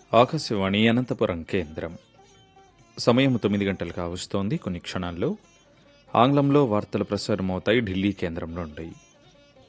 ఆకాశవాణి అనంతపురం కేంద్రం. సమయం 9 గంటలు కావస్తోంది. కొన్ని క్షణాల్లో ఆంగ్లంలో వార్తలు ప్రసారమవుతాయి ఢిల్లీ కేంద్రం నుండి.